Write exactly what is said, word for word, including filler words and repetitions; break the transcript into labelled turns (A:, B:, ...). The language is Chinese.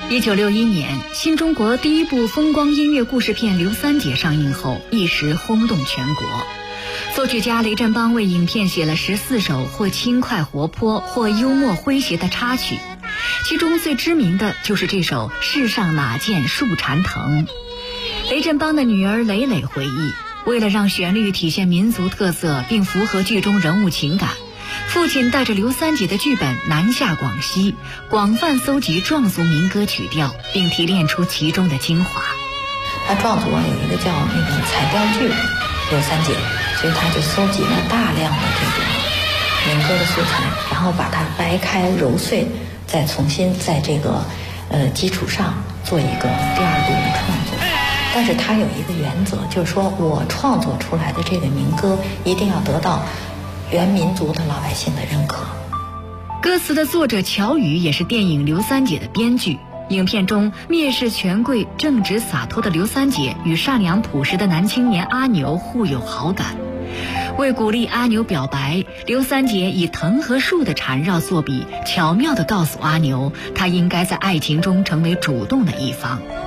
A: 一九六一年，新中国第一部风光音乐故事片《刘三姐》上映后，一时轰动全国。作曲家雷振邦为影片写了十四首或轻快活泼、或幽默诙谐的插曲，其中最知名的就是这首《世上哪见树缠藤》。雷振邦的女儿蕾蕾回忆，为了让旋律体现民族特色并符合剧中人物情感，父亲带着刘三姐的剧本南下广西，广泛搜集壮族民歌曲调，并提炼出其中的精华。
B: 他壮族啊有一个叫那个彩调剧刘三姐，所以他就搜集了大量的这个民歌的素材，然后把它掰开揉碎，再重新在这个呃基础上做一个第二部的创作。但是他有一个原则，就是说我创作出来的这个民歌一定要得到原民族的老百姓的认可。
A: 歌词的作者乔羽也是电影《刘三姐》的编剧。影片中蔑视权贵、正直洒脱的刘三姐与善良朴实的男青年阿牛互有好感。为鼓励阿牛表白，刘三姐以藤和树的缠绕作比，巧妙地告诉阿牛，他应该在爱情中成为主动的一方。